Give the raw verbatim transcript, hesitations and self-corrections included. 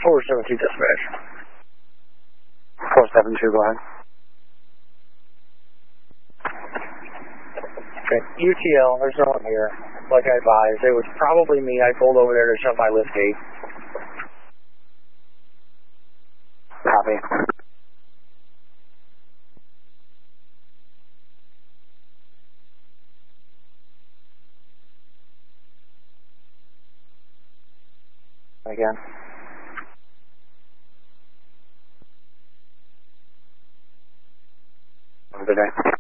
four seven two dispatch. four seven two, go ahead. Okay, U T L, there's no one here. Like I advised, it was probably me. I pulled over there to shut my lift gate. Copy. Again. Have a good day.